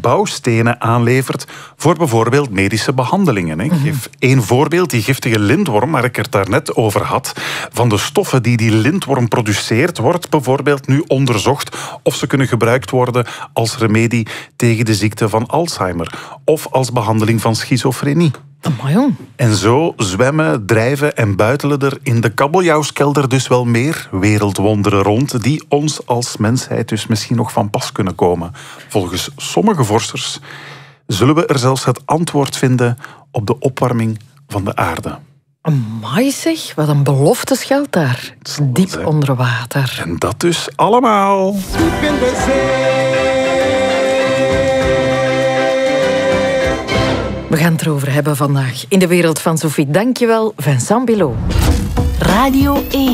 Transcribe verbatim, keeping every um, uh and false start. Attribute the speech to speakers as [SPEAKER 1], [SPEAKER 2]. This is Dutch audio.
[SPEAKER 1] bouwstenen aanlevert voor bijvoorbeeld medische behandelingen. Ik geef één voorbeeld, die giftige lintworm waar ik het daarnet over had. Van de stoffen die die lintworm produceert, wordt bijvoorbeeld nu onderzocht of ze kunnen gebruikt worden als remedie tegen de ziekte van Alzheimer of als behandeling van schizofrenie.
[SPEAKER 2] Amai, jong.
[SPEAKER 1] En zo zwemmen, drijven en buitelen er in de kabeljauwskelder dus wel meer wereldwonderen rond die ons als mensheid dus misschien nog van pas kunnen komen. Volgens sommige vorsters zullen we er zelfs het antwoord vinden op de opwarming van de aarde.
[SPEAKER 2] Amai zeg, wat een belofte schuilt daar. Diep
[SPEAKER 1] zijn.
[SPEAKER 2] onder water.
[SPEAKER 1] En dat dus allemaal.
[SPEAKER 2] We gaan het erover hebben vandaag in de wereld van Sophie. Dankjewel, Vincent Bilot.
[SPEAKER 3] Radio één.